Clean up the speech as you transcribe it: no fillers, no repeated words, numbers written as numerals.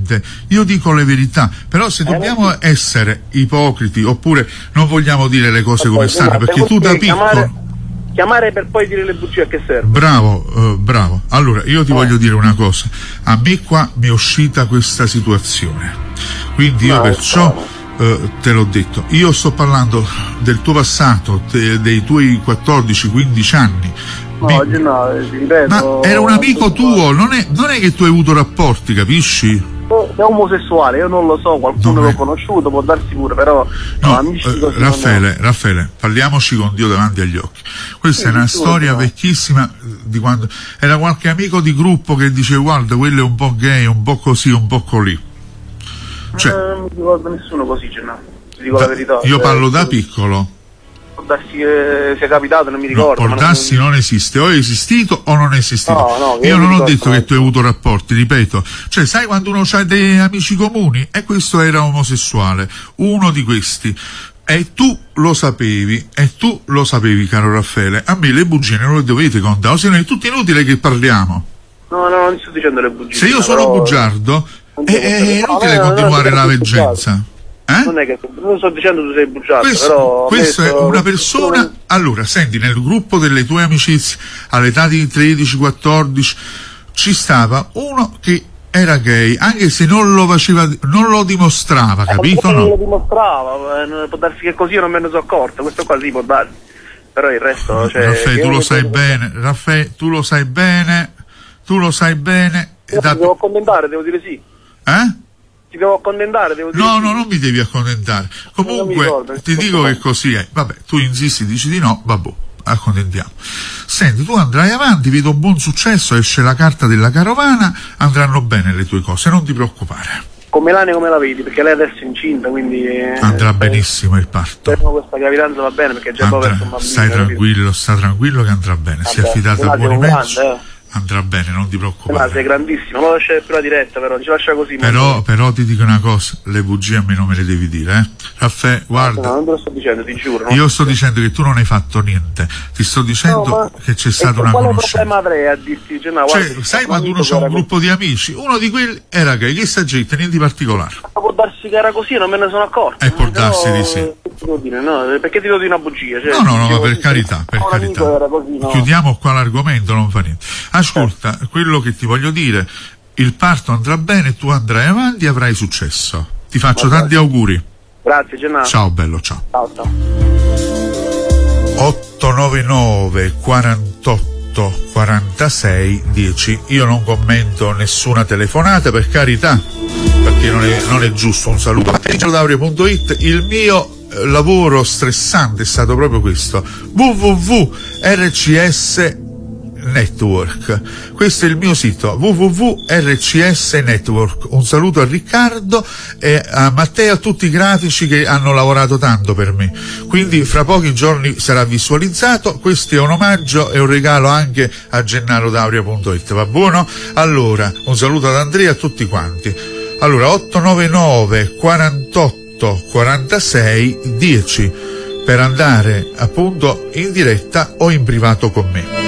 niente, io dico le verità, però se dobbiamo essere ipocriti oppure non vogliamo dire le cose come stanno, perché tu da piccolo... Chiamare per poi dire le bugie, a che serve? Bravo. Allora, io ti voglio dire una cosa. A me qua mi è uscita questa situazione. Quindi io perciò te l'ho detto. Io sto parlando del tuo passato, dei tuoi 14-15 anni. No, ti ripeto. Ma era un amico tuo, non è che tu hai avuto rapporti, capisci? È omosessuale, io non lo so, qualcuno l'ho conosciuto, può darsi pure, però Raffaele, parliamoci con Dio davanti agli occhi. Questa è una storia vecchissima di quando era qualche amico di gruppo che dice guarda, quello è un po' gay, un po' così, un po' colì. Cioè, non mi ricordo nessuno così, ti dico la verità. Io parlo da piccolo. Può darsi che sia capitato, non mi ricordo. Può darsi non esiste, o è esistito o non è esistito. No, io non ho detto che tu hai avuto rapporti, ripeto. Cioè, sai quando uno ha dei amici comuni? E questo era omosessuale, uno di questi. E tu lo sapevi, caro Raffaele. A me le bugie non le dovete contare, se no è tutto inutile che parliamo. No, non sto dicendo le bugie. Se io sono bugiardo, è inutile continuare la veggenza. Non è che non sto dicendo tu sei bugiardo, questo è una persona. Allora, senti, nel gruppo delle tue amicizie all'età di 13-14 ci stava uno che era gay, anche se non lo faceva, non lo dimostrava, capito? Non lo dimostrava, può darsi che così io non me ne sono accorto, questo qua sì può darsi, però il resto, cioè, Raffaele, tu lo sai bene, Raffaele, tu lo sai bene. Ti devo accontentare, devo dire sì. Ti devo accontentare, devo dire no, sì. No, non mi devi accontentare. Comunque, ti dico che così è. Vabbè, tu insisti, dici di no, vabbè, accontentiamo. Senti, tu andrai avanti, vedo un buon successo, esce la carta della carovana, andranno bene le tue cose, non ti preoccupare. Con Melania come la vedi? Perché lei adesso è incinta, quindi... andrà benissimo il parto. Questa gravidanza va bene, perché già verso un bambino. Sta tranquillo che andrà bene, si è affidata a buoni mezzi. Andrà bene, non ti preoccupare. Ma sei grandissimo, non lo lasciare più la diretta, però non ci lascia così. Però ti dico una cosa, le bugie a me non me le devi dire, Raffaele, guarda. No, non te lo sto dicendo, ti giuro. Io sto dicendo che tu non hai fatto niente, ti sto dicendo che c'è stata una conoscenza. Quale problema avrei a dirti? Sai quando uno c'ha un gruppo di amici, uno di quelli era gay, che sta gente, niente di particolare. Ma può darsi che era così, non me ne sono accorto. E può darsi di sì. No, perché ti do di una bugia? Cioè, no, per carità, per carità. Così, no. Chiudiamo qua l'argomento, non fa niente. Ascolta, quello che ti voglio dire, il parto andrà bene, tu andrai avanti e avrai successo. Ti faccio tanti auguri. Grazie, Gennaro. Ciao bello, ciao. Ciao. 899 48 46 10. Io non commento nessuna telefonata, per carità, perché non è giusto. Un saluto a Daurio.it. Il mio lavoro stressante è stato proprio questo: www.rcs Network. Questo è il mio sito, www.rcs Network. Un saluto a Riccardo e a Matteo, a tutti i grafici che hanno lavorato tanto per me. Quindi fra pochi giorni sarà visualizzato. Questo è un omaggio e un regalo anche a GennaroDaurio.it. Va buono? Allora, un saluto ad Andrea e a tutti quanti. Allora, 899 48 46 10 per andare appunto in diretta o in privato con me.